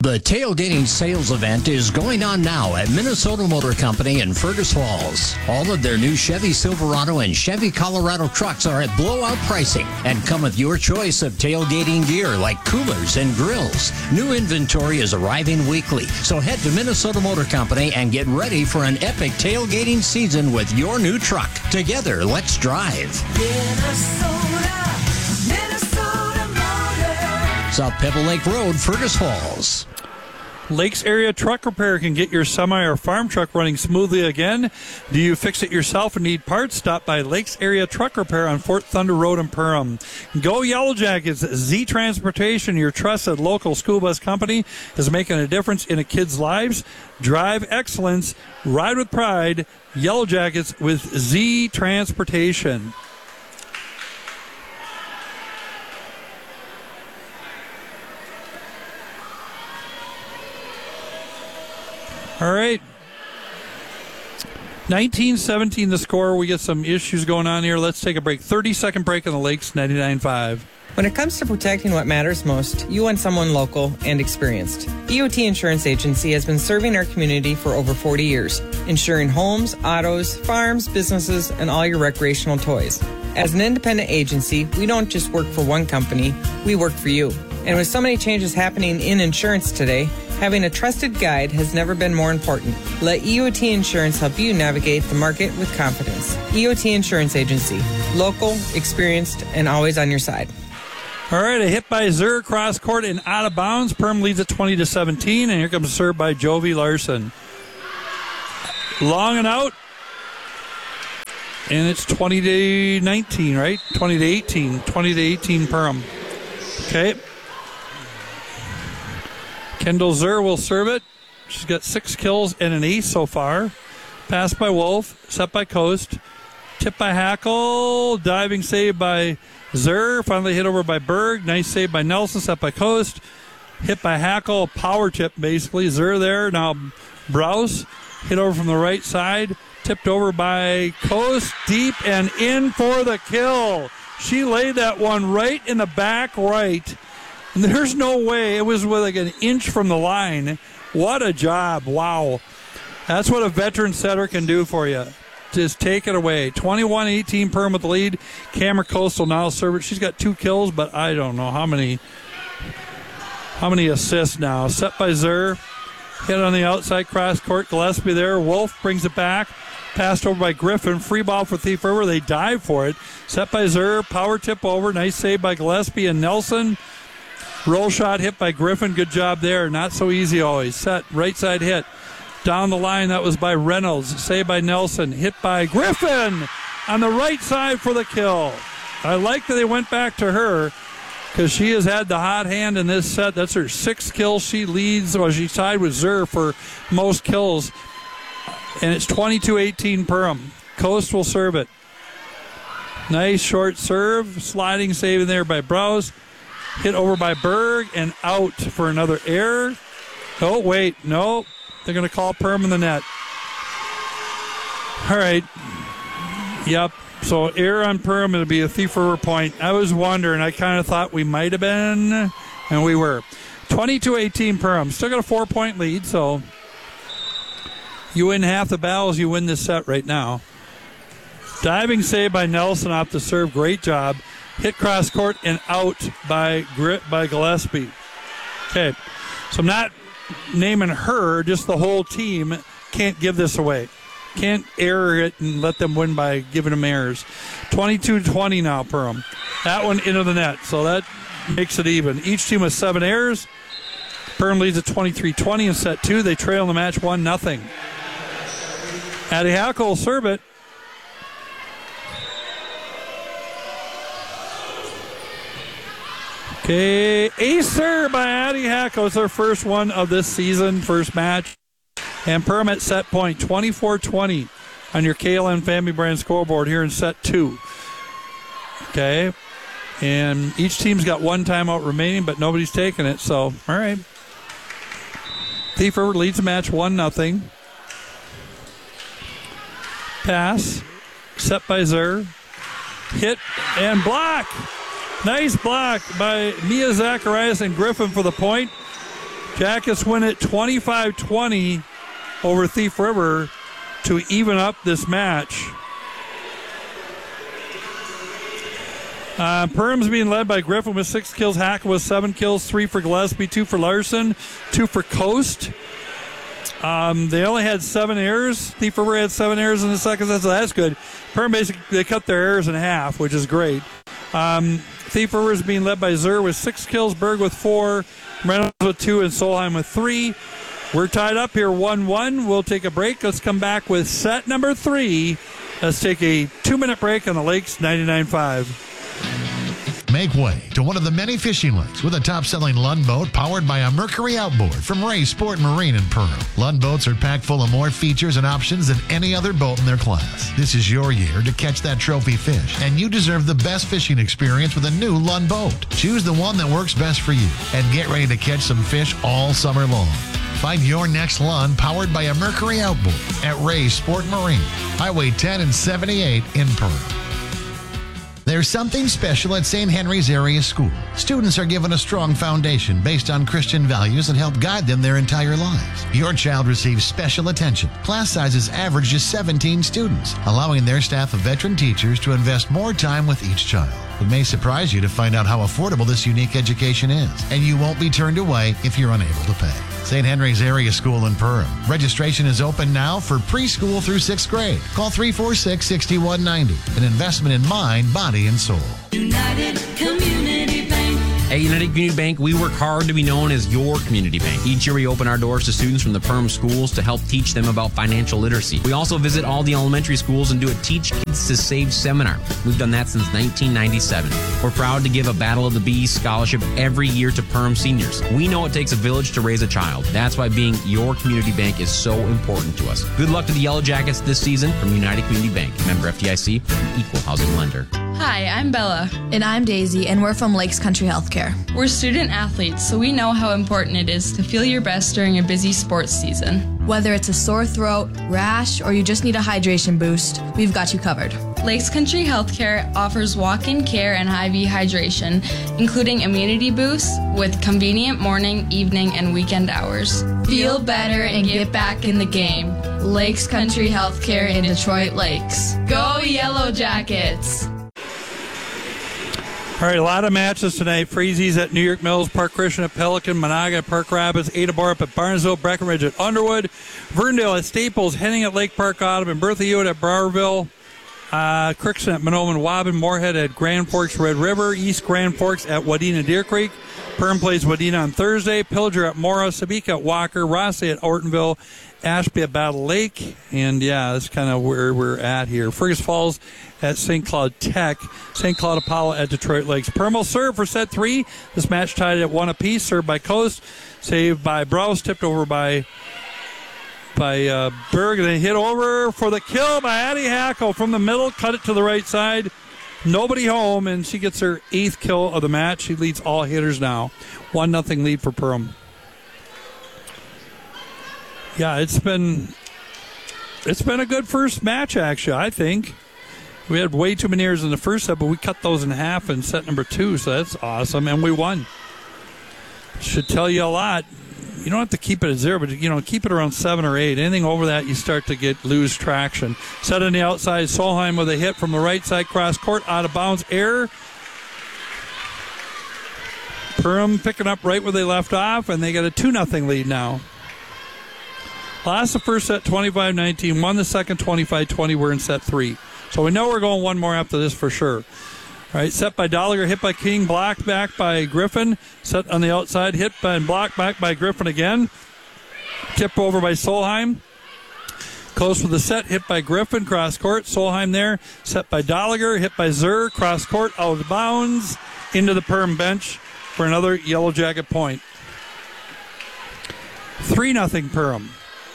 The tailgating sales event is going on now at Minnesota Motor Company in Fergus Falls. All of their new Chevy Silverado and Chevy Colorado trucks are at blowout pricing and come with your choice of tailgating gear like coolers and grills. New inventory is arriving weekly, so head to Minnesota Motor Company and get ready for an epic tailgating season with your new truck. Together, let's drive. Minnesota Motor. South Pebble Lake Road, Fergus Falls. Lakes Area Truck Repair can get your semi or farm truck running smoothly again. Do you fix it yourself and need parts? Stop by Lakes Area Truck Repair on Fort Thunder Road in Perham. Go Yellow Jackets. Z Transportation, your trusted local school bus company, is making a difference in a kid's lives. Drive excellence. Ride with pride. Yellow Jackets with Z Transportation. All right. 19-17 the score. We get some issues going on here. Let's take a break. 30-second break on the Lakes 99.5. When it comes to protecting what matters most, you want someone local and experienced. EOT Insurance Agency has been serving our community for over 40 years, insuring homes, autos, farms, businesses, and all your recreational toys. As an independent agency, we don't just work for one company, we work for you. And with so many changes happening in insurance today, having a trusted guide has never been more important. Let EOT Insurance help you navigate the market with confidence. EOT Insurance Agency. Local, experienced, and always on your side. All right, a hit by Zur, cross court and out of bounds. Perm leads at 20-17, and here comes a serve by Jovi Larson. Long and out. And it's 20-19, right? 20-18. 20-18 Perm. Okay. Kendall Zur will serve it. She's got 6 kills and an ace so far. Pass by Wolf. Set by Coast. Tip by Hackle. Diving save by Zur. Finally hit over by Berg. Nice save by Nelson. Set by Coast. Hit by Hackle. Power tip, basically. Zur there. Now Browse. Hit over from the right side. Tipped over by Coast. Deep and in for the kill. She laid that one right in the back right. And there's no way. It was with like an inch from the line. What a job. Wow. That's what a veteran setter can do for you. Just take it away. 21-18 Perm with the lead. Cameron Coast will now serve it. She's got 2 kills, but I don't know how many assists now. Set by Zur. Hit on the outside cross court. Gillespie there. Wolf brings it back. Passed over by Griffin. Free ball for Thief River. They dive for it. Set by Zur. Power tip over. Nice save by Gillespie and Nelson. Roll shot hit by Griffin. Good job there. Not so easy always. Set. Right side hit. Down the line. That was by Reynolds. Save by Nelson. Hit by Griffin on the right side for the kill. I like that they went back to her because she has had the hot hand in this set. That's her 6th kill. She leads, or she's tied with Zur for most kills. And it's 22-18 Perham. Coast will serve it. Nice short serve. Sliding save in there by Browse. Hit over by Berg and out for another error. Oh, wait. No. They're going to call Perm in the net. All right. Yep. So error on Perm. It'll be a Thief River point. I was wondering. I kind of thought we might have been, and we were. 22-18 Perm. Still got a 4-point lead, so you win half the battles, you win this set right now. Diving save by Nelson off the serve. Great job. Hit cross court and out by Gillespie. Okay. So I'm not naming her, just the whole team can't give this away. Can't error it and let them win by giving them errors. 22-20 now, Perham. That one into the net, so that makes it even. Each team with 7 errors. Perham leads at 23-20 in set 2. They trail in the match 1-0. Addie Hackle will serve it. Okay, ace serve by Addie Hackle. It's our first one of this season, first match. And Perham at set point, 24-20 on your KLM Family Brand scoreboard here in set 2. Okay, and each team's got 1 timeout remaining, but nobody's taking it, so, all right. Thief River leads the match 1-0. Pass, set by Zur. Hit and block. Nice block by Mia Zacharias and Griffin for the point. Jackets win it 25-20 over Thief River to even up this match. Perham's being led by Griffin with 6 kills, Hackett with 7 kills, 3 for Gillespie, 2 for Larson, 2 for Coast. They only had 7 errors. Thief River had 7 errors in the second set, so that's good. Perham basically, they cut their errors in half, which is great. Thief River is being led by Zur with 6 kills, Berg with 4, Reynolds with 2, and Solheim with 3. We're tied up here 1-1. We'll take a break. Let's come back with set number 3. Let's take a 2-minute break on the Lakes 99.5. Make way to one of the many fishing lakes with a top-selling Lund boat powered by a Mercury outboard from Ray Sport Marine in Perham. Lund boats are packed full of more features and options than any other boat in their class. This is your year to catch that trophy fish, and you deserve the best fishing experience with a new Lund boat. Choose the one that works best for you and get ready to catch some fish all summer long. Find your next Lund powered by a Mercury outboard at Ray Sport Marine, Highway 10 and 78 in Perham. There's something special at St. Henry's Area School. Students are given a strong foundation based on Christian values that help guide them their entire lives. Your child receives special attention. Class sizes average just 17 students, allowing their staff of veteran teachers to invest more time with each child. It may surprise you to find out how affordable this unique education is, and you won't be turned away if you're unable to pay. St. Henry's Area School in Perham. Registration is open now for preschool through 6th grade. Call 346-6190. An investment in mind, body, and soul. United Community Bank. At United Community Bank, we work hard to be known as your community bank. Each year we open our doors to students from the Perham schools to help teach them about financial literacy. We also visit all the elementary schools and do a Teach Kids to Save seminar. We've done that since 1997. We're proud to give a Battle of the Bees scholarship every year to Perham seniors. We know it takes a village to raise a child. That's why being your community bank is so important to us. Good luck to the Yellow Jackets this season from United Community Bank. Member FDIC, equal housing lender. Hi, I'm Bella. And I'm Daisy, and we're from Lakes Country Healthcare. We're student athletes, so we know how important it is to feel your best during a busy sports season. Whether it's a sore throat, rash, or you just need a hydration boost, we've got you covered. Lakes Country Healthcare offers walk-in care and IV hydration, including immunity boosts with convenient morning, evening, and weekend hours. Feel better and get back in the game. Lakes Country Healthcare in Detroit Lakes. Go Yellow Jackets! All right, a lot of matches tonight. Freezies at New York Mills, Park Christian at Pelican, Monaga at Park Rapids, Ada Bar up at Barnesville, Breckenridge at Underwood, Verndale at Staples, Henning at Lake Park Autumn, and Bertha Hewitt at Browerville, Crookston at Monoman Waban, Moorhead at Grand Forks Red River, East Grand Forks at Wadena Deer Creek, Perham plays Wadena on Thursday, Pillager at Mora, Sabika at Walker, Rossley at Ortonville, Ashby at Battle Lake, and yeah, that's kind of where we're at here. Fergus Falls at St. Cloud Tech, St. Cloud Apollo at Detroit Lakes. Perham will serve for set 3. This match tied at 1 apiece, served by Coast, saved by Browse, tipped over by Berg, and then hit over for the kill by Addie Hackle from the middle, cut it to the right side. Nobody home, and she gets her 8th kill of the match. She leads all hitters now. 1-0 lead for Perham. Yeah, it's been a good first match, actually, I think. We had way too many errors in the first set, but we cut those in half in set number 2, so that's awesome, and we won. Should tell you a lot. You don't have to keep it at 0, but keep it around 7 or 8. Anything over that, you start to lose traction. Set on the outside, Solheim with a hit from the right side, cross court, out of bounds, error. Perham picking up right where they left off, and they got a 2-0 lead now. Lost the first set 25-19, won the second 25-20. We're in set 3. So we know we're going one more after this for sure. All right, set by Dolliger, hit by King, blocked back by Griffin. Set on the outside, hit by and blocked back by Griffin again. Tip over by Solheim. Close with the set, hit by Griffin, cross court. Solheim there, set by Dolliger, hit by Zur, cross court, out of bounds, into the Perham bench for another Yellow Jacket point. 3-0 Perham.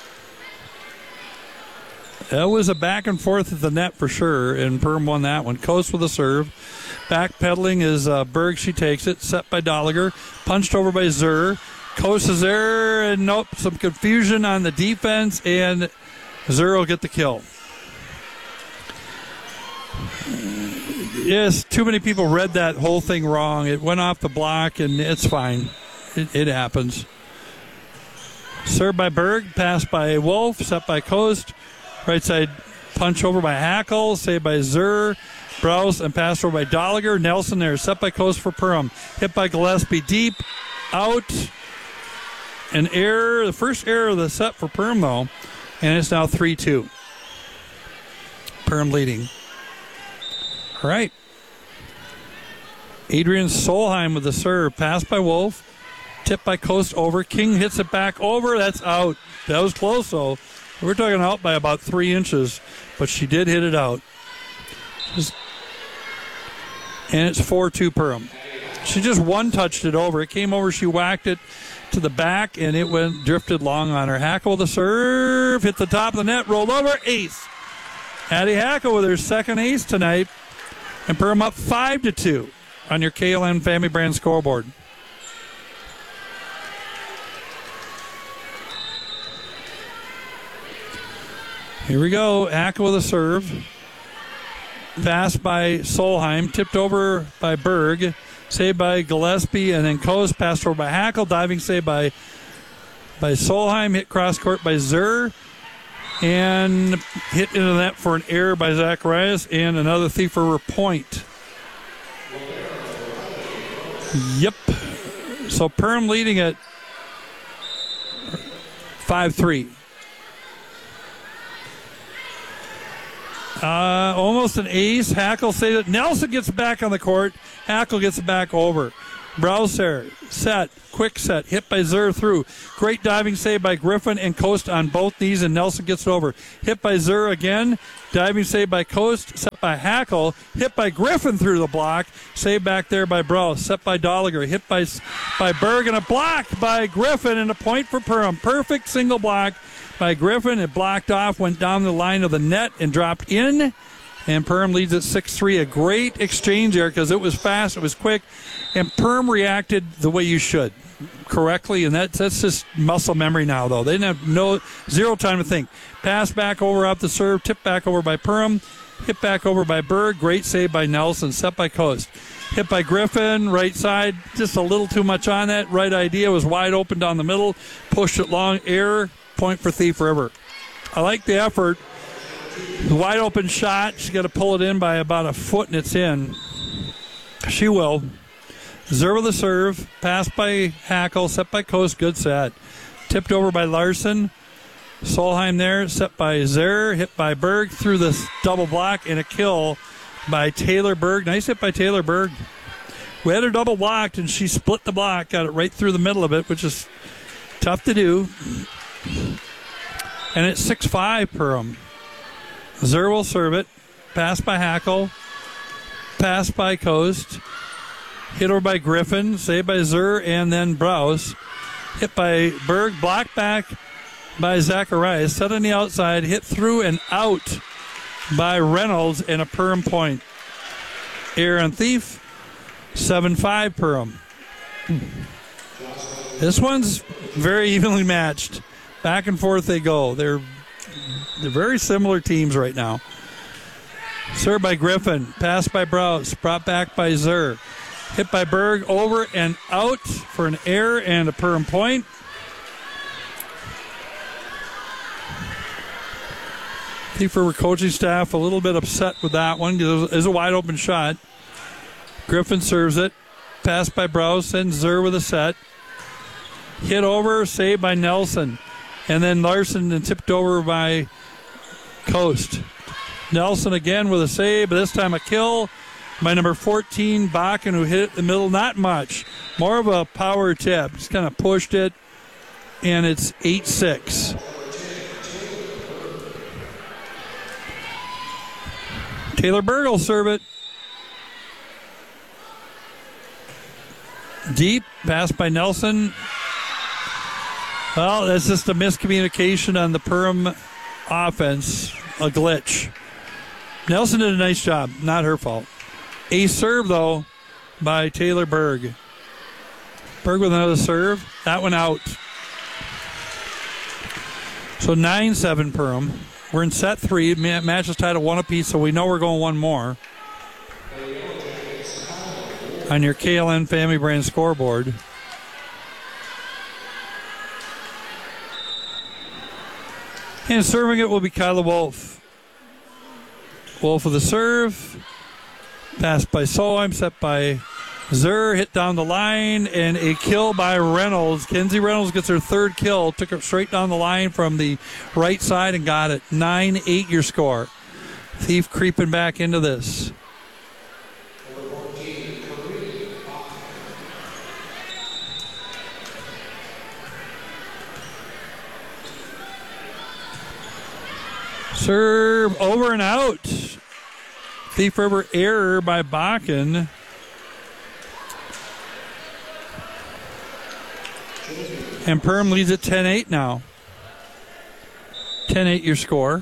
That was a back and forth at the net for sure, and Perham won that one. Coast with a serve. Backpedaling is Berg. She takes it. Set by Dolliger. Punched over by Zur. Coast is there, and nope, some confusion on the defense, and Zur will get the kill. Yes, too many people read that whole thing wrong. It went off the block, and it's fine. It happens. Served by Berg, pass by Wolf, set by Coast. Right side punch over by Hackle, saved by Zur, Browse, and passed over by Dolliger. Nelson there, set by Coast for Perham. Hit by Gillespie, deep, out. An error, the first error of the set for Perham, though, and it's now 3-2. Perham leading. All right. Adrian Solheim with the serve. Pass by Wolf. Tipped by Coast over. King hits it back over. That's out. That was close, though. We're talking out by about 3 inches, but she did hit it out. And it's 4-2 Perham. She just one-touched it over. It came over. She whacked it to the back, and it drifted long on her. Hackle with the serve. Hit the top of the net. Rolled over. Ace. Addie Hackle with her second ace tonight. And Perham up 5-2 on your KLM Family Brand scoreboard. Here we go. Hackle with a serve. Pass by Solheim. Tipped over by Berg. Saved by Gillespie. And then Coast passed over by Hackle. Diving save by Solheim. Hit cross court by Zur. And hit into that for an error by Zacharias. And another Thief River point. Yep. So Perham leading at 5-3. Almost an ace. Hackle saved it. Nelson gets back on the court. Hackle gets it back over. Browser set. Quick set. Hit by Zur through. Great diving save by Griffin and Coast on both knees, and Nelson gets it over. Hit by Zur again. Diving save by Coast. Set by Hackle. Hit by Griffin through the block. Save back there by Browse. Set by Dolliger. Hit by Berg, and a block by Griffin, and a point for Perham. Perfect single block by Griffin. It blocked off, went down the line of the net, and dropped in. And Perham leads at 6-3. A great exchange there because it was fast, it was quick, and Perham reacted the way you should, correctly. And that's just muscle memory now, though. They didn't have zero time to think. Pass back over off the serve, tip back over by Perham, hit back over by Berg. Great save by Nelson, set by Coast. Hit by Griffin, right side, just a little too much on that. Right idea was wide open down the middle, pushed it long, error. Point for Thief River. I like the effort. The wide open shot. She's got to pull it in by about a foot, and it's in. She will. Zur with the serve. Pass by Hackle. Set by Coast. Good set. Tipped over by Larson. Solheim there. Set by Zur. Hit by Berg through the double block, and a kill by Taylor Berg. Nice hit by Taylor Berg. We had her double blocked, and she split the block. Got it right through the middle of it, which is tough to do. And it's 6-5 Perham. Zur will serve it. Pass by Hackle. Pass by Coast. Hit over by Griffin. Saved by Zur and then Browse. Hit by Berg. Blocked back by Zacharias. Set on the outside. Hit through and out by Reynolds, and a Perham point. Error on Thief. 7-5 Perham. This one's very evenly matched. Back and forth they go. They're very similar teams right now. Served by Griffin. Pass by Browse. Brought back by Zur. Hit by Berg. Over and out for an error and a Perham point. Thief River coaching staff a little bit upset with that one. It was a wide open shot. Griffin serves it. Pass by Browse. Sends Zur with a set. Hit over. Saved by Nelson. And then Larson and tipped over by Coast. Nelson again with a save, but this time a kill by number 14, Bakken, who hit it in the middle. Not much. More of a power tip. Just kind of pushed it, and it's 8-6. Taylor Berg will serve it. Deep. Pass by Nelson. Well, that's just a miscommunication on the Perham offense, a glitch. Nelson did a nice job, not her fault. A serve, though, by Taylor Berg. Berg with another serve. That one out. So 9-7 Perham. We're in set 3. Match is tied at 1 apiece, so we know we're going one more. On your KLN Family Brand scoreboard. And serving it will be Kyla Wolf. Wolf with the serve. Passed by Solheim, set by Zur, hit down the line, and a kill by Reynolds. Kenzie Reynolds gets her third kill, took it straight down the line from the right side and got it. 9-8 your score. Thief creeping back into this. Serve over and out. Thief River error by Bakken. And Perm leads at 10-8 now. 10-8 your score.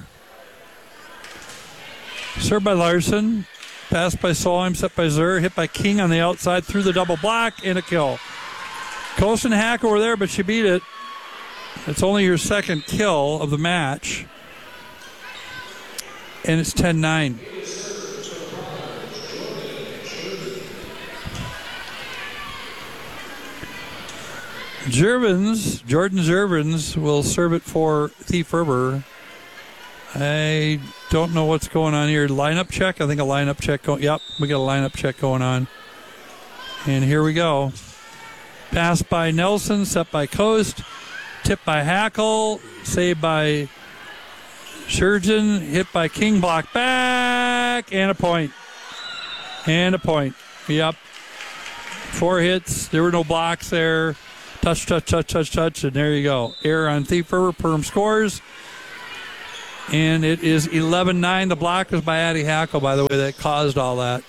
Served by Larson. Passed by Solheim, set by Zur. Hit by King on the outside through the double block and a kill. Colson Hack over there, but she beat it. It's only your second kill of the match. And it's 10-9. Jordan Jervins will serve it for Thief River. I don't know what's going on here. Lineup check? I think a lineup check going. Yep, we got a lineup check going on. And here we go. Pass by Nelson, set by Coast, tip by Hackle, saved by Surgeon, hit by King, block back, and a point. And a point. Yep. 4 hits. There were no blocks there. Touch, and there you go. Error on Thief River. Perm scores. And it is 11-9. The block was by Addie Hackle, by the way, that caused all that.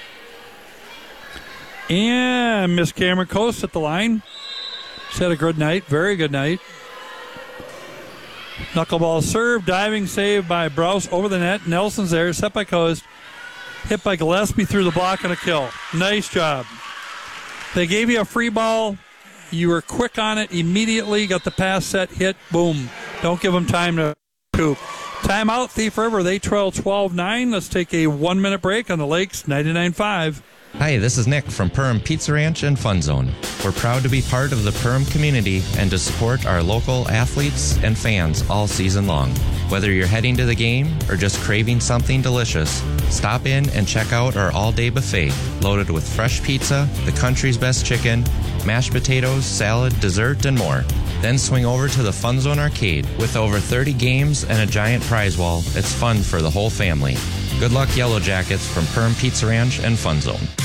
And Miss Cameron Coast at the line. She's had a good night. Very good night. Knuckleball serve, diving save by Browse over the net. Nelson's there, set by Coast. Hit by Gillespie through the block and a kill. Nice job. They gave you a free ball. You were quick on it immediately. Got the pass set, hit, boom. Don't give them time to coop. Timeout, Thief River. They trail 12-9. Let's take a 1-minute break on the Lakes 99.5. Hi, this is Nick from Perm Pizza Ranch and Fun Zone. We're proud to be part of the Perm community and to support our local athletes and fans all season long. Whether you're heading to the game or just craving something delicious, stop in and check out our all-day buffet loaded with fresh pizza, the country's best chicken, mashed potatoes, salad, dessert, and more. Then swing over to the Fun Zone Arcade. With over 30 games and a giant prize wall, it's fun for the whole family. Good luck, Yellow Jackets, from Perm Pizza Ranch and Fun Zone.